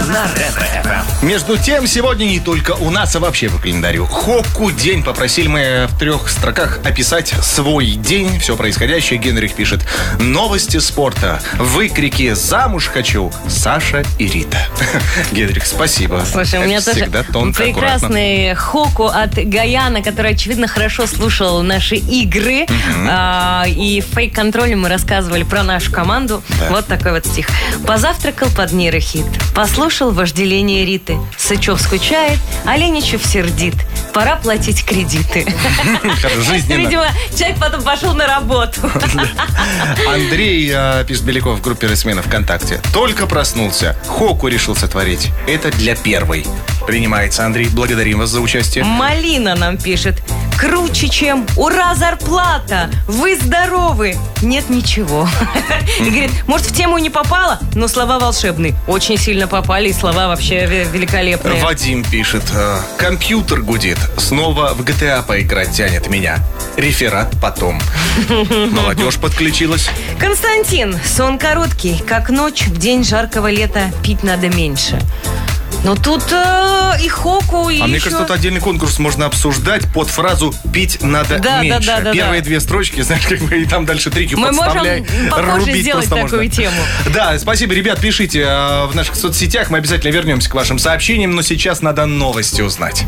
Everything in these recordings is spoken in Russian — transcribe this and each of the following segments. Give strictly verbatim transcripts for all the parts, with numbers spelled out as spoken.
на Ретро-эф эм. Между тем, сегодня не только у нас, а вообще по календарю. Хокку день. Попросили мы в трех строках описать свой день, все происходящее. Генрих пишет: новости спорта, выкрики «замуж хочу» Саша и Рита. Генрих, спасибо. Слушай, у меня тоже прекрасный хокку от Гаяна, который, очевидно, хорошо слушал наши игры. Угу. А, и в фейк-контроле мы рассказывали про нашу команду. Да. Вот такой вот стих. Позавтракал под нейрохит, послушал вожделение Риты. Сычев скучает, Оленичев сердит. Пора платить кредиты. Жизненно. Видимо, человек потом пошел на работу. Андрей пишет Беляков в группе Ресмена ВКонтакте. Только проснулся. Хокку решил сотворить. Это для первой. Принимается, Андрей. Благодарим вас за участие. Малина нам пишет. Круче, чем «Ура, зарплата! Вы здоровы!» Нет ничего. И говорит, может, в тему не попало, но слова волшебные. Очень сильно попали, и слова вообще великолепные. Вадим пишет. Компьютер гудит. Снова в джи ти эй поиграть тянет меня. Реферат потом. Молодежь подключилась. Константин. Сон короткий, как ночь в день жаркого лета. Пить надо меньше. Но тут э, и хокку, и А мне еще... кажется, тут отдельный конкурс можно обсуждать под фразу «пить надо да, меньше». Да, да, Первые да. две строчки, знаешь, как бы, и там дальше трики Мы подставляй. можем попозже сделать такую можно. тему. Да, спасибо, ребят, пишите э, в наших соцсетях. Мы обязательно вернемся к вашим сообщениям, но сейчас надо новости узнать.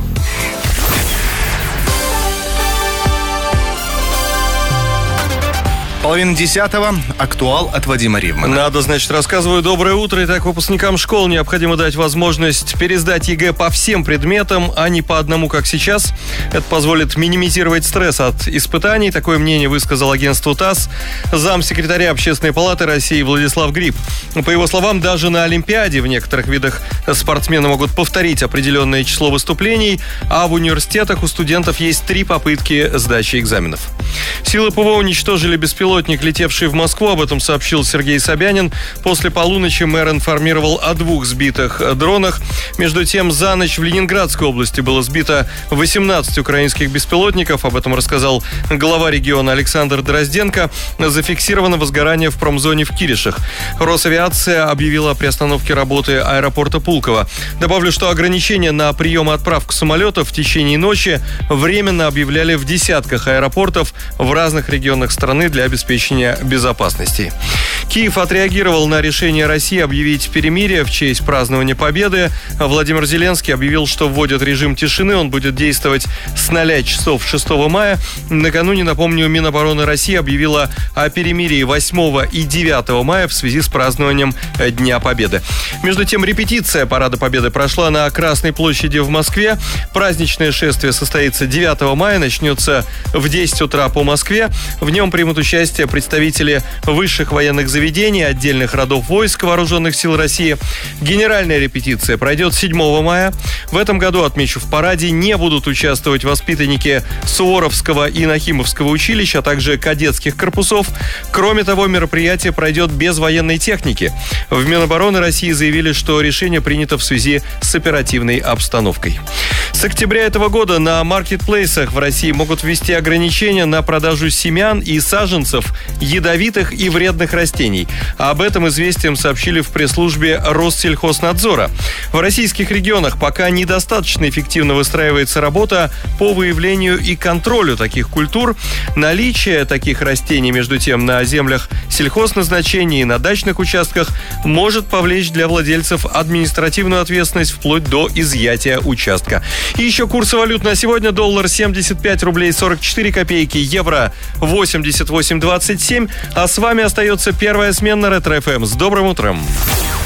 Половина десятого. Актуал от Вадима Ривмана. Надо, значит, рассказываю. Доброе утро. Итак, выпускникам школ необходимо дать возможность пересдать ЕГЭ по всем предметам, а не по одному, как сейчас. Это позволит минимизировать стресс от испытаний. Такое мнение высказал агентству ТАСС замсекретаря Общественной палаты России Владислав Гриб. По его словам, даже на Олимпиаде в некоторых видах спортсмены могут повторить определенное число выступлений, а в университетах у студентов есть три попытки сдачи экзаменов. Силы ПВО уничтожили беспилотник, летевший в Москву. Об этом сообщил Сергей Собянин. После полуночи мэр информировал о двух сбитых дронах. Между тем, за ночь в Ленинградской области было сбито восемнадцать украинских беспилотников. Об этом рассказал глава региона Александр Дрозденко. Зафиксировано возгорание в промзоне в Киришах. Росавиация объявила о приостановке работы аэропорта Пулково. Добавлю, что ограничения на прием и отправку самолетов в течение ночи временно объявляли в десятках аэропортов в разных регионах страны для обеспечения безопасности. Киев отреагировал на решение России объявить перемирие в честь празднования Победы. Владимир Зеленский объявил, что вводит режим тишины. Он будет действовать с ноля часов шестого мая. Накануне, напомню, Минобороны России объявила о перемирии восьмого и девятого мая в связи с празднованием Дня Победы. Между тем, репетиция Парада Победы прошла на Красной площади в Москве. Праздничное шествие состоится девятого мая, начнется в десять утра по Москве. В нем примут участие представители высших военных заведений, отдельных родов войск Вооруженных сил России. Генеральная репетиция пройдет седьмого мая. В этом году, отмечу, в параде не будут участвовать воспитанники Суворовского и Нахимовского училищ, а также кадетских корпусов. Кроме того, мероприятие пройдет без военной техники. В Минобороны России заявили, что решение принято в связи с оперативной обстановкой. С октября этого года на маркетплейсах в России могут ввести ограничения на продажу семян и саженцев ядовитых и вредных растений. Об этом известием сообщили в пресс-службе Россельхознадзора. В российских регионах пока недостаточно эффективно выстраивается работа по выявлению и контролю таких культур. Наличие таких растений, между тем, на землях сельхозназначения и на дачных участках может повлечь для владельцев административную ответственность вплоть до изъятия участка. И еще курсы валют на сегодня. Доллар семьдесят пять рублей сорок четыре копейки, евро восемьдесят восемь двадцать семь. А с вами остается первая смена Ретро-эф эм. С добрым утром!